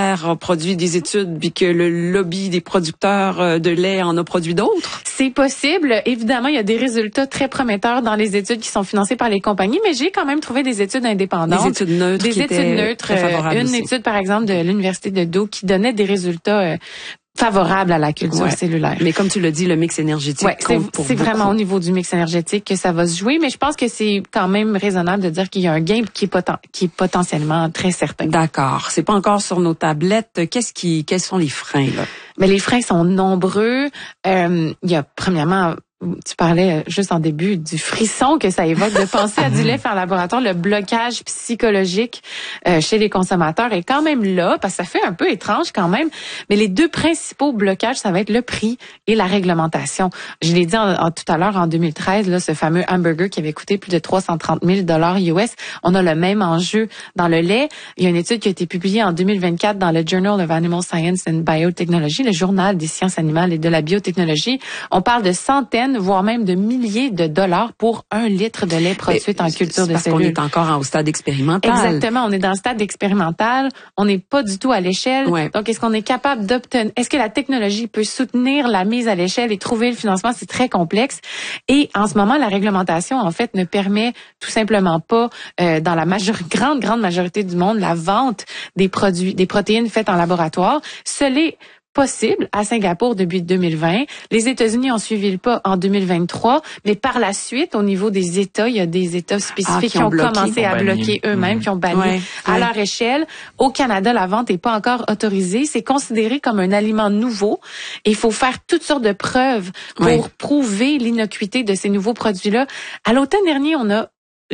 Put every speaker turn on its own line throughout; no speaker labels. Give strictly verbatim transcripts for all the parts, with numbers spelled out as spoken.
Unilever a produit des études puis que le lobby des producteurs de lait en a produit d'autres?
C'est possible. Évidemment, il y a des résultats très prometteurs dans les études qui sont financées par les compagnies, mais j'ai quand même trouvé des études indépendantes.
Des études neutres.
Des
qui
études
étaient
neutres.
très favorables
Une
aussi.
étude, par exemple, de l'Université de Dow qui donnait des résultats euh, favorable à la culture
ouais.
cellulaire.
Mais comme tu l'as dit, le mix énergétique
ouais,
compte pour
c'est
beaucoup.
vraiment au niveau du mix énergétique que ça va se jouer, mais je pense que c'est quand même raisonnable de dire qu'il y a un gain qui est, poten- qui est potentiellement très certain.
D'accord. C'est pas encore sur nos tablettes. Qu'est-ce qui, quels sont les freins, là?
Mais les freins sont nombreux. Euh, il y a premièrement, tu parlais juste en début du frisson que ça évoque de penser à du lait fait en laboratoire. Le blocage psychologique euh, chez les consommateurs est quand même là, parce que ça fait un peu étrange quand même. Mais les deux principaux blocages, ça va être le prix et la réglementation. Je l'ai dit en, en, tout à l'heure, en deux mille treize, là, ce fameux hamburger qui avait coûté plus de trois cent trente mille dollars U S. On a le même enjeu dans le lait. Il y a une étude qui a été publiée en deux mille vingt-quatre dans le Journal of Animal Science and Biotechnology, le journal des sciences animales et de la biotechnologie. On parle de centaines, voire même de milliers de dollars pour un litre de lait produit
Mais
en culture de
parce
cellules.
Parce qu'on est encore au stade expérimental.
Exactement, on est dans le stade expérimental. On n'est pas du tout à l'échelle.
Ouais.
Donc, est-ce qu'on est capable d'obtenir... Est-ce que la technologie peut soutenir la mise à l'échelle et trouver le financement? C'est très complexe. Et en ce moment, la réglementation, en fait, ne permet tout simplement pas, euh, dans la majeure, grande, grande majorité du monde, la vente des produits, des protéines faites en laboratoire. Ce l'est possible à Singapour depuis deux mille vingt. Les États-Unis ont suivi le pas en deux mille vingt-trois, mais par la suite, au niveau des États, il y a des États spécifiques ah, qui, qui ont, ont commencé à bloquer eux-mêmes, mmh. qui ont banni ouais, à ouais. leur échelle. Au Canada, la vente n'est pas encore autorisée. C'est considéré comme un aliment nouveau. Il faut faire toutes sortes de preuves pour ouais. prouver l'innocuité de ces nouveaux produits-là. À l'automne dernier, on a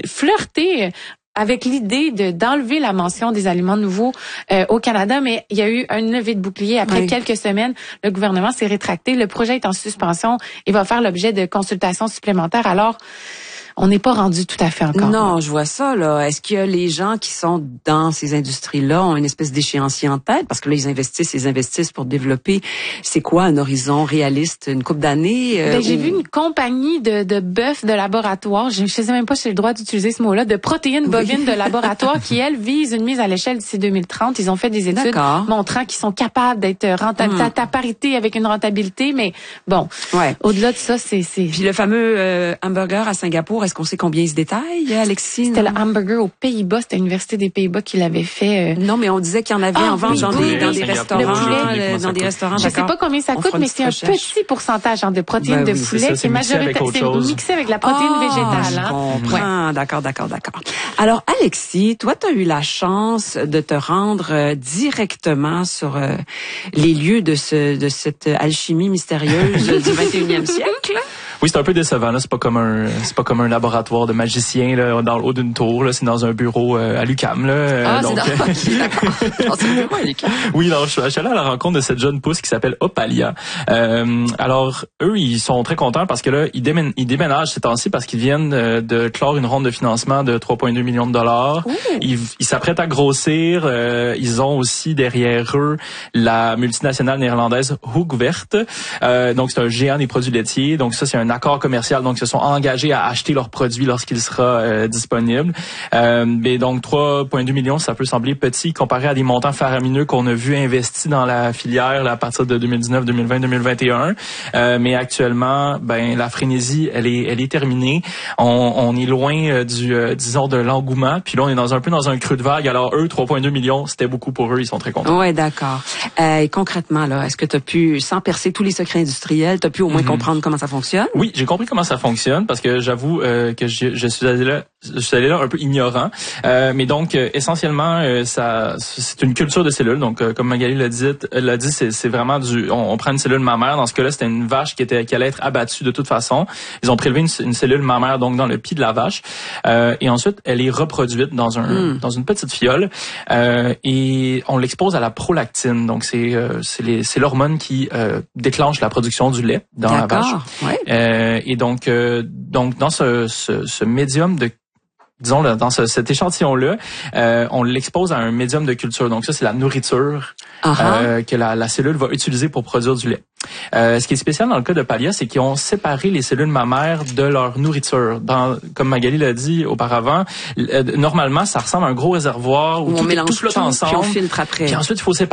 flirté avec l'idée de d'enlever la mention des aliments nouveaux euh, au Canada, mais il y a eu une levée de bouclier. Après oui. quelques semaines, le gouvernement s'est rétracté. Le projet est en suspension et va faire l'objet de consultations supplémentaires. Alors, on n'est pas rendu tout à fait encore.
Non,
là.
je vois ça, là. Est-ce que les gens qui sont dans ces industries-là ont une espèce d'échéancier en tête? Parce que là, ils investissent, ils investissent pour développer. C'est quoi un horizon réaliste? Une couple d'années? Euh,
ben, j'ai
ou...
vu une compagnie de, de bœufs de laboratoire. Je ne sais même pas si j'ai le droit d'utiliser ce mot-là, de protéines bovines oui. de laboratoire qui, elles, visent une mise à l'échelle d'ici deux mille trente. Ils ont fait des études D'accord. montrant qu'ils sont capables d'être rentables, hmm. à parité avec une rentabilité, mais bon,
ouais.
au-delà de ça, c'est... c'est...
Puis le fameux euh, hamburger à Singapour, est-ce qu'on sait combien il se détaille, Alexis?
C'était le hamburger aux Pays-Bas. C'était l'Université des Pays-Bas qui l'avait fait. Euh...
Non, mais on disait qu'il y en avait
ah,
en vente
oui,
dans,
oui,
des, dans
oui.
des restaurants. Le dans des restaurants,
Je ne sais pas combien ça coûte, mais c'est un petit pourcentage hein, de protéines
ben
de
oui,
poulet qui est majoritairement c'est mixé avec la protéine
oh,
végétale.
Je
hein.
comprends. Ouais. D'accord, d'accord, d'accord. Alors, Alexis, toi, tu as eu la chance de te rendre euh, directement sur euh, les lieux de ce de cette alchimie mystérieuse du vingt et unième siècle.
Oui, c'est un peu décevant là, c'est pas comme un c'est pas comme un laboratoire de magicien là dans le haut d'une tour là, c'est dans un bureau euh, à l'U Q A M là.
Ah,
donc
c'est dans... okay, d'accord. Oh, c'est un bureau à l'U Q A M.
Oui, alors je, je suis allé à la rencontre de cette jeune pousse qui s'appelle Opalia. Euh, alors eux, ils sont très contents parce que là, ils, démén- ils déménagent ces temps-ci parce qu'ils viennent euh, de clore une ronde de financement de trois virgule deux millions de dollars. Ouh. Ils, ils s'apprêtent à grossir. Euh, ils ont aussi derrière eux la multinationale néerlandaise Hoogvert. Euh, donc c'est un géant des produits laitiers. Donc ça c'est un accord commercial, donc ils se sont engagés à acheter leurs produits lorsqu'il sera euh, disponible. Euh, mais donc trois virgule deux millions, ça peut sembler petit comparé à des montants faramineux qu'on a vu investis dans la filière là, à partir de deux mille dix-neuf, deux mille vingt, deux mille vingt et un. Euh, mais actuellement, ben la frénésie, elle est, elle est terminée. On, on est loin euh, du, euh, disons, de l'engouement. Puis là, on est dans un peu dans un creux de vague. Alors eux, trois virgule deux millions, c'était beaucoup pour eux. Ils sont très contents.
Ouais, d'accord. Euh, et concrètement, là, est-ce que tu as pu, sans percer tous les secrets industriels, tu as pu au moins mm-hmm. comprendre comment ça fonctionne?
Oui, j'ai compris comment ça fonctionne parce que j'avoue euh, que je, je suis allé là, je suis allé là un peu ignorant. Euh, mais donc euh, essentiellement, euh, ça, c'est une culture de cellules. Donc euh, comme Magali l'a dit, l'a dit, c'est, c'est vraiment du, on, on prend une cellule mammaire. Dans ce cas-là, c'était une vache qui était, qui allait être abattue de toute façon. Ils ont prélevé une, une cellule mammaire donc dans le pied de la vache euh, et ensuite elle est reproduite dans un, mm. dans une petite fiole euh, et on l'expose à la prolactine. Donc c'est, euh, c'est, les, c'est l'hormone qui euh, déclenche la production du lait dans
D'accord.
la vache.
Ouais.
Euh, et donc, euh, donc dans ce, ce, ce médium de disons là, dans ce, cet échantillon-là, euh, on l'expose à un médium de culture. Donc ça, c'est la nourriture uh-huh. euh, que la, la cellule va utiliser pour produire du lait. Euh, ce qui est spécial dans le cas de Palia, c'est qu'ils ont séparé les cellules mammaires de leur nourriture. Dans, comme Magali l'a dit auparavant, euh, normalement, ça ressemble à un gros réservoir où, où
on
tout,
mélange
tout flotte
tout,
ensemble.
Puis on filtre après.
Puis ensuite, il faut séparer